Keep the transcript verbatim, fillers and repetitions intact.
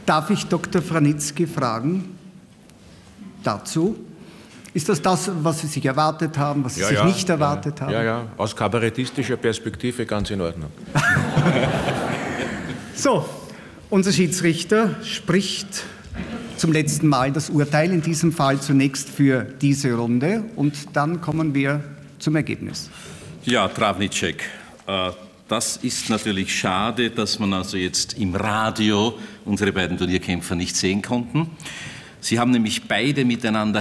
Darf ich Doktor Vranitzky fragen dazu? Ist das das, was Sie sich erwartet haben, was Sie ja, sich ja, nicht erwartet ja, haben? Ja, ja, aus kabarettistischer Perspektive ganz in Ordnung. So, unser Schiedsrichter spricht zum letzten Mal das Urteil, in diesem Fall zunächst für diese Runde, und dann kommen wir zum Ergebnis. Ja, Travnicek, äh, das ist natürlich schade, dass man also jetzt im Radio unsere beiden Turnierkämpfer nicht sehen konnten. Sie haben nämlich beide miteinander